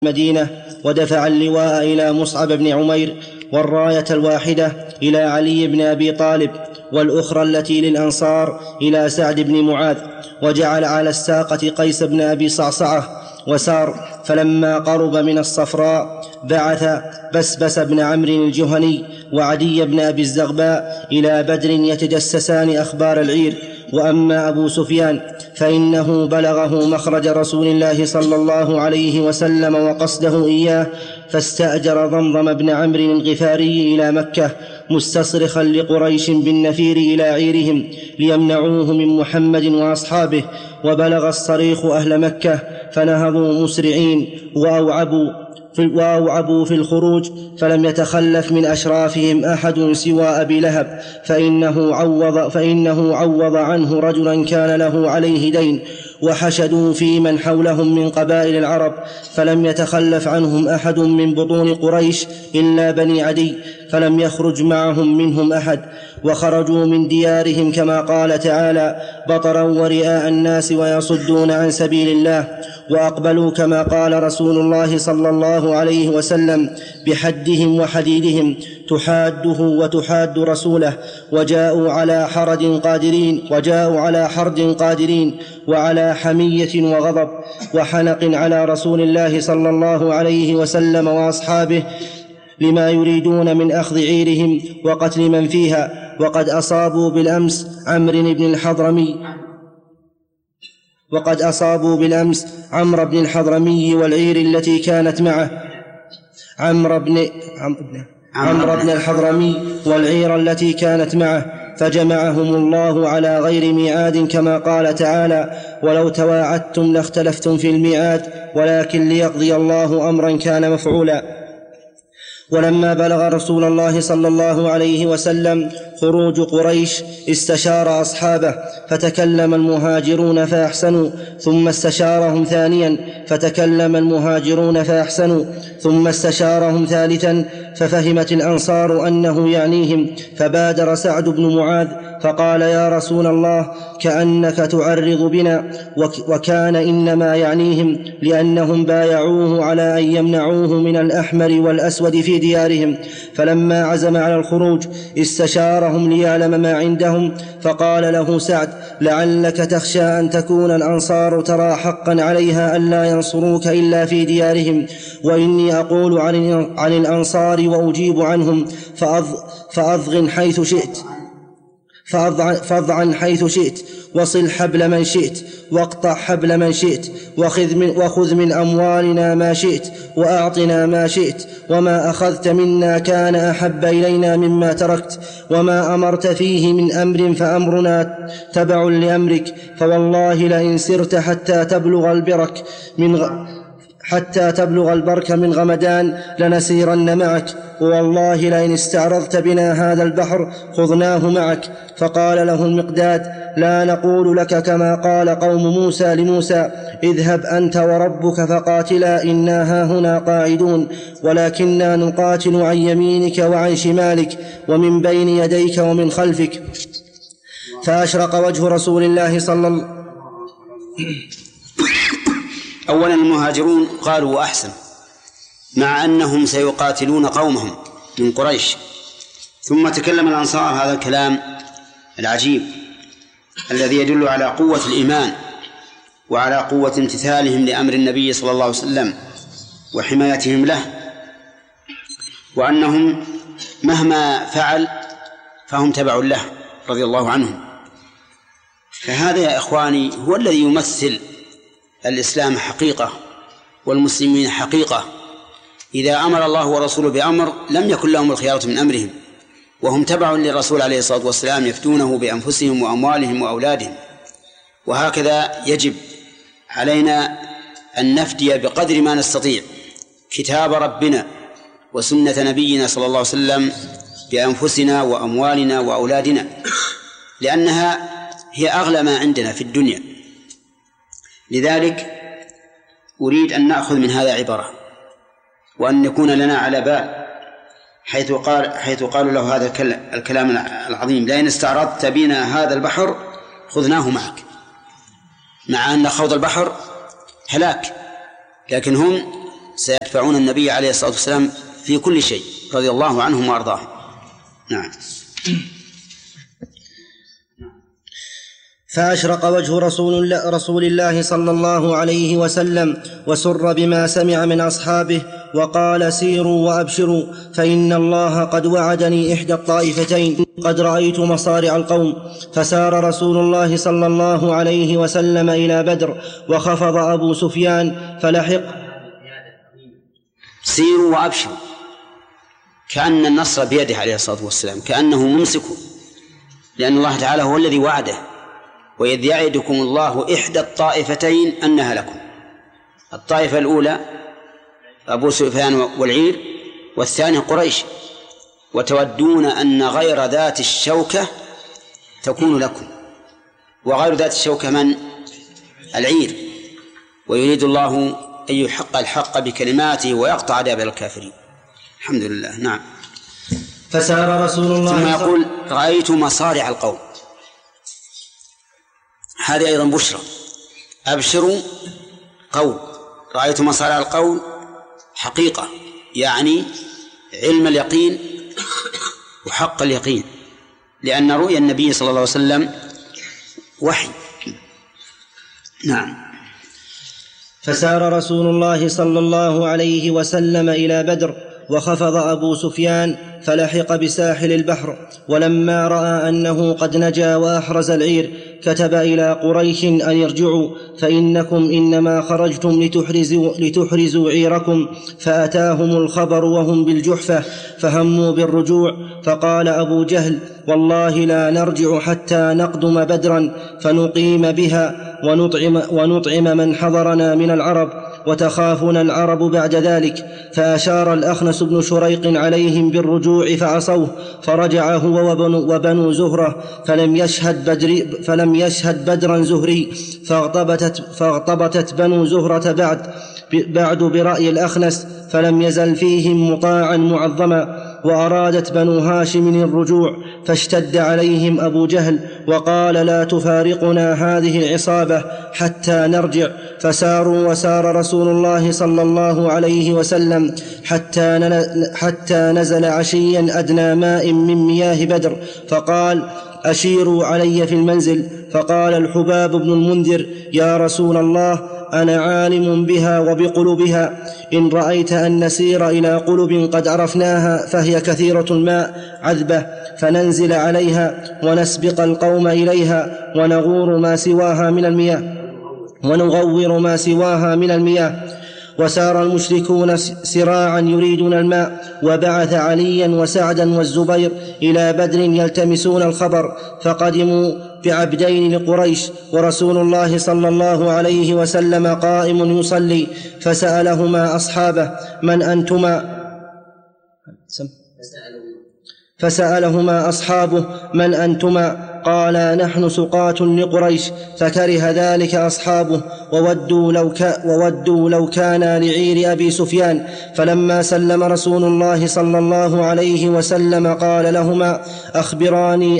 المدينة، ودفع اللواء إلى مصعب بن عمير، والراية الواحدة إلى علي بن أبي طالب، والأخرى التي للأنصار إلى سعد بن معاذ، وجعل على الساقة قيس بن أبي صعصعة، وسار. فلما قرب من الصفراء بعث بسبس بن عمرو الجهني وعدي بن أبي الزغباء إلى بدر يتجسسان أخبار العير. وأما أبو سفيان فإنه بلغه مخرج رسول الله صلى الله عليه وسلم وقصده إياه، فاستأجر ضمضم بن عمرو الغفاري إلى مكة مستصرخا لقريش بالنفير إلى عيرهم ليمنعوه من محمد وأصحابه. وبلغ الصريخ أهل مكة فنهضوا مسرعين وأوعبوا في الخروج، فلم يتخلف من أشرافهم أحد سوى أبي لهب، فإنه عوض عنه رجلا كان له عليه دين، وحشدوا في من حولهم من قبائل العرب، فلم يتخلف عنهم أحد من بطون قريش إلا بني عدي، فلم يخرج معهم منهم أحد، وخرجوا من ديارهم كما قال تعالى: بطرا ورئاء الناس ويصدون عن سبيل الله. وأقبلوا كما قال رسول الله صلى الله عليه وسلم: بحدهم وحديدهم تحاده وتحاد رسوله. وجاءوا على حرد قادرين وعلى حمية وغضب وحنق على رسول الله صلى الله عليه وسلم وأصحابه لما يريدون من أخذ عيرهم وقتل من فيها. وقد أصابوا بالأمس عمرو بن الحضرمي والعير التي كانت معه عمرو بن الحضرمي والعير التي كانت معه، فجمعهم الله على غير ميعاد كما قال تعالى: ولو تواعدتم لاختلفتم في الميعاد ولكن ليقضي الله أمرا كان مفعولا. ولما بلغ رسول الله صلى الله عليه وسلم خروج قريش استشار أصحابه فتكلم المهاجرون فأحسنوا، ثم استشارهم ثانيا فتكلم المهاجرون فأحسنوا، ثم استشارهم ثالثا ففهمت الأنصار أنه يعنيهم، فبادر سعد بن معاذ فقال: يا رسول الله، كأنك تعرض بنا. وكان إنما يعنيهم لأنهم بايعوه على أن يمنعوه من الأحمر والأسود في ديارهم. فلما عزم على الخروج استشارهم ليعلم ما عندهم، فقال له سعد: لعلك تخشى أن تكون الأنصار ترى حقا عليها ألا ينصروك إلا في ديارهم، وإني أقول عن الأنصار وأجيب عنهم، فأضغن حيث شئت، فاضعن حيث شئت، وصل حبل من شئت، واقطع حبل من شئت، وخذ من أموالنا ما شئت، وأعطنا ما شئت، وما أخذت منا كان أحب إلينا مما تركت، وما أمرت فيه من أمر فأمرنا تبع لأمرك، فوالله لئن سرت حتى تبلغ البرك من غمدان لنسيرن معك، والله لئن استعرضت بنا هذا البحر خذناه معك. فقال له المقداد: لا نقول لك كما قال قوم موسى لموسى: اذهب أنت وربك فقاتلا إنا هاهنا قاعدون، ولكننا نقاتل عن يمينك وعن شمالك ومن بين يديك ومن خلفك. فأشرق وجه رسول الله صلى الله عليه وسلم. أولا المهاجرون قالوا أحسن، مع أنهم سيقاتلون قومهم من قريش. ثم تكلم الأنصار هذا الكلام العجيب الذي يدل على قوة الإيمان وعلى قوة امتثالهم لأمر النبي صلى الله عليه وسلم وحمايتهم له، وأنهم مهما فعل فهم تبع له رضي الله عنهم. فهذا يا إخواني هو الذي يمثل الإسلام حقيقة والمسلمين حقيقة. إذا أمر الله ورسوله بأمر لم يكن لهم الخيارة من أمرهم، وهم تبع للرسول عليه الصلاة والسلام يفتونه بأنفسهم وأموالهم وأولادهم. وهكذا يجب علينا أن نفدي بقدر ما نستطيع كتاب ربنا وسنة نبينا صلى الله عليه وسلم بأنفسنا وأموالنا وأولادنا، لأنها هي أغلى ما عندنا في الدنيا. لذلك أريد أن نأخذ من هذا عبرة، وأن يكون لنا على بال حيث قالوا له هذا الكلام العظيم: لئن استعرضت بنا هذا البحر خذناه معك، مع أن خوض البحر هلاك، لكن هم سيدفعون النبي عليه الصلاة والسلام في كل شيء رضي الله عنهم وأرضاهم. نعم. فأشرق وجه رسول الله صلى الله عليه وسلم وسر بما سمع من أصحابه وقال سيروا وأبشروا فإن الله قد وعدني إحدى الطائفتين قد رأيت مصارع القوم. فسار رسول الله صلى الله عليه وسلم إلى بدر وخفض أبو سفيان فلحق. سيروا وأبشروا كأن النصر بيده عليه الصلاة والسلام، كأنه ممسكه، لأن الله تعالى هو الذي وعده: وإذ يعدكم الله إحدى الطائفتين أنها لكم. الطائفة الأولى أبو سفيان والعير، والثانية قريش، وتودون أن غير ذات الشوكة تكون لكم. وغير ذات الشوكة من؟ العير. ويريد الله أن يحق الحق بكلماته ويقطع دابر الكافرين. الحمد لله. نعم. فسار رسول الله ثم يقول رأيت مصارع القوم، هذه أيضا بشرى. أبشروا قول، رأيت مصارع القول حقيقة، يعني علم اليقين وحق اليقين، لأن رؤيا النبي صلى الله عليه وسلم وحي. نعم. فسار رسول الله صلى الله عليه وسلم إلى بدر وخفض أبو سفيان فلحق بساحل البحر، ولما رأى أنه قد نجا وأحرز العير كتب إلى قريش أن ارجعوا فإنكم إنما خرجتم لتحرزوا عيركم. فأتاهم الخبر وهم بالجحفة فهموا بالرجوع. فقال أبو جهل: والله لا نرجع حتى نقدم بدرا فنقيم بها ونطعم من حضرنا من العرب، وتخافنا العرب بعد ذلك. فأشار الأخنس بن شريق عليهم بالرجوع فعصوه، فرجع هو وبنو زهرة فلم يشهد بدرا زهري، فاغتبتت بنو زهرة بعد برأي الأخنس، فلم يزل فيهم مطاعا معظما. وأرادت بنو هاشم الرجوع فاشتد عليهم أبو جهل وقال: لا تفارقنا هذه العصابة حتى نرجع. فساروا وسار رسول الله صلى الله عليه وسلم حتى نزل عشيا أدنى ماء من مياه بدر، فقال: أشيروا علي في المنزل. فقال الحباب بن المنذر: يا رسول الله، أنا عالم بها وبقلوبها، إن رأيت أن نسير إلى قلوب قد عرفناها فهي كثيرة الماء عذبة، فننزل عليها ونسبق القوم إليها ونغور ما سواها من المياه. وسار المشركون سراعا يريدون الماء، وبعث عليا وسعدا والزبير إلى بدر يلتمسون الخبر، فقدموا بعبدين لقريش، ورسول الله صلى الله عليه وسلم قائم يصلي، فسألهما أصحابه: من أنتما؟ فسألهما أصحابه: من أنتما؟ قالا: نحن سقاة لقريش. فكره ذلك أصحابه وودوا لو كانا لعير أبي سفيان. فلما سلم رسول الله صلى الله عليه وسلم قال لهما: أخبراني